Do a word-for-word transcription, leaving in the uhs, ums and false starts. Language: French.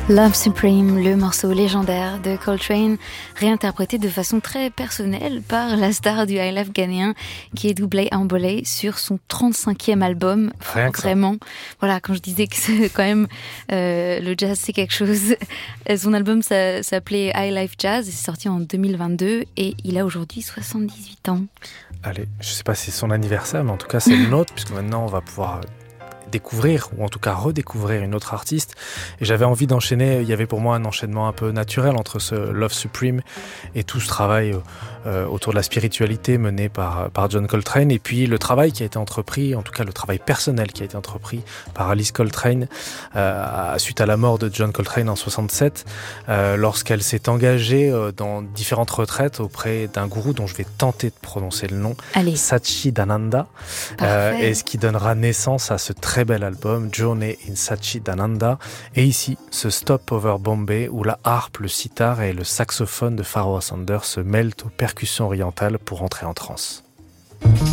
Love Supreme, le morceau légendaire de Coltrane, réinterprété de façon très personnelle par la star du high life ghanéen qui est Doublé Ambolé sur son trente-cinquième album. Rien que Vraiment, ça. Voilà, quand je disais que c'est quand même euh, le jazz c'est quelque chose, son album ça, s'appelait High Life Jazz et c'est sorti en deux mille vingt-deux et il a aujourd'hui soixante-dix-huit ans. Allez, je sais pas si c'est son anniversaire, mais en tout cas c'est le nôtre puisque maintenant on va pouvoir découvrir, ou en tout cas redécouvrir une autre artiste. Et j'avais envie d'enchaîner, il y avait pour moi un enchaînement un peu naturel entre ce Love Supreme et tout ce travail euh, autour de la spiritualité mené par, par John Coltrane, et puis le travail qui a été entrepris, en tout cas le travail personnel qui a été entrepris par Alice Coltrane euh, suite à la mort de John Coltrane en soixante-sept, euh, lorsqu'elle s'est engagée euh, dans différentes retraites auprès d'un gourou dont je vais tenter de prononcer le nom, Allez. Satchidananda, euh, et ce qui donnera naissance à ce très Très bel album, Journey in Satchidananda, et ici, ce Stop Over Bombay, où la harpe, le sitar et le saxophone de Pharoah Sanders se mêlent aux percussions orientales pour entrer en transe.